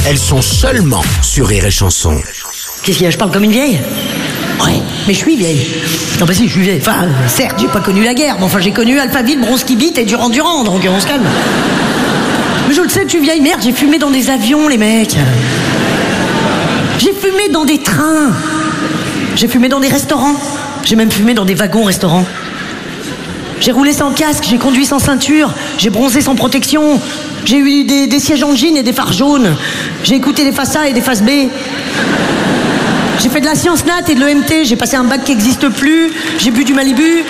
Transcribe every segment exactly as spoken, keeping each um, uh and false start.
elles sont seulement sur Rire et Chanson. Qu'est-ce qu'il y a, je parle comme une vieille? Ouais, mais je suis vieille. Non, bah si, je suis vieille. Enfin, certes, j'ai pas connu la guerre, mais enfin, j'ai connu Alphaville, Bronski-Beat et Durand-Durand, donc on se calme. Mais je le sais, je suis vieille, merde, j'ai fumé dans des avions, les mecs. J'ai fumé dans des trains. J'ai fumé dans des restaurants. J'ai même fumé dans des wagons-restaurants. J'ai roulé sans casque, j'ai conduit sans ceinture, j'ai bronzé sans protection. J'ai eu des, des sièges en jean et des phares jaunes. J'ai écouté des faces A et des faces B. J'ai fait de la science nat et de l'E M T. J'ai passé un bac qui n'existe plus. J'ai bu du Malibu.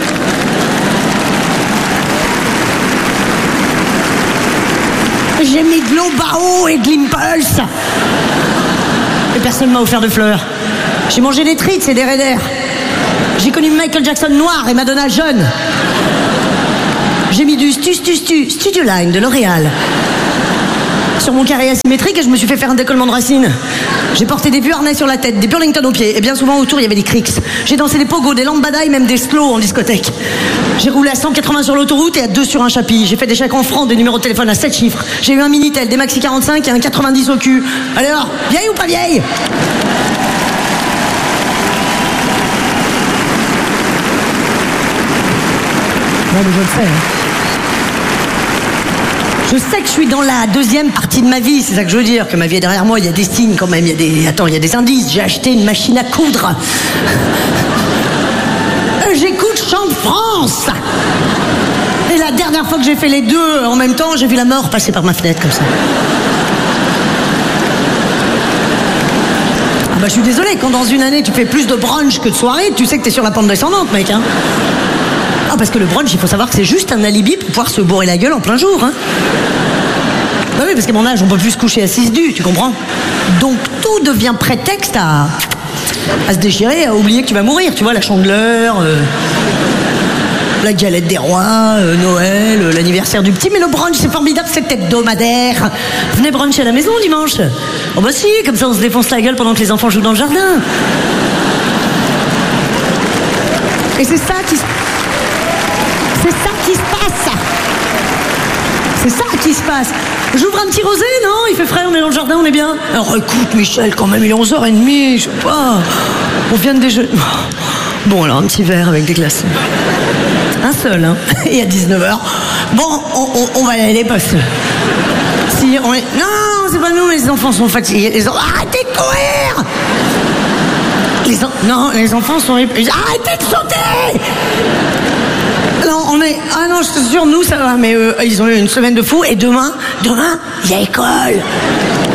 J'ai mis de l'eau Bao et de l'Impulse. Et personne m'a offert de fleurs. J'ai mangé des trites et des raiders. J'ai connu Michael Jackson noir et Madonna jeune. J'ai mis du stu, stu, stu, Studio Line de L'Oréal sur mon carré asymétrique et je me suis fait faire un décollement de racines. J'ai porté des vieux harnais sur la tête, des Burlington aux pieds et bien souvent autour il y avait des Cricks. J'ai dansé des pogos, des lambada et même des slow en discothèque. J'ai roulé à cent quatre-vingts sur l'autoroute et à deux sur un chapitre. J'ai fait des chèques en francs, des numéros de téléphone à sept chiffres. J'ai eu un Minitel, des Maxi quarante-cinq et un quatre-vingt-dix au cul. Alors, vieille ou pas vieille? Non mais je le sais. Hein. Je sais que je suis dans la deuxième partie de ma vie, c'est ça que je veux dire, que ma vie est derrière moi, il y a des signes quand même, il y a des... Attends, il y a des indices, j'ai acheté une machine à coudre. J'écoute Chant de France. Et la dernière fois que j'ai fait les deux en même temps, j'ai vu la mort passer par ma fenêtre comme ça. Ah bah je suis désolée, quand dans une année tu fais plus de brunch que de soirée, tu sais que t'es sur la pente descendante, mec, hein. Ah, parce que le brunch, il faut savoir que c'est juste un alibi pour pouvoir se bourrer la gueule en plein jour, hein. Bah oui, parce qu'à mon âge, on peut plus se coucher à six du, tu comprends? Donc tout devient prétexte à, à se déchirer, à oublier que tu vas mourir, tu vois, la chandeleur, euh, la galette des rois, euh, Noël, euh, l'anniversaire du petit. Mais le brunch, c'est formidable, c'est hebdomadaire. Venez bruncher à la maison dimanche. Oh bah si, comme ça on se défonce la gueule pendant que les enfants jouent dans le jardin. Et c'est ça qui se... C'est ça qui se passe. C'est ça qui se passe. J'ouvre un petit rosé, non? Il fait frais, on est dans le jardin, on est bien. Alors écoute, Michel, quand même, il est onze heures trente, je sais pas. On vient de déjeuner. Bon, alors, un petit verre avec des glaçons. Un seul, hein. Et à dix-neuf heures. Bon, on, on, on va y aller parce que... Si on est... Non, c'est pas nous, les enfants sont fatigués. Les enfants... Arrêtez de courir. Les en... Non, les enfants sont... Arrêtez de sauter. Non, on est... Ah non, je te jure, nous, ça va, mais euh, ils ont eu une semaine de fou, et demain, demain, il y a école.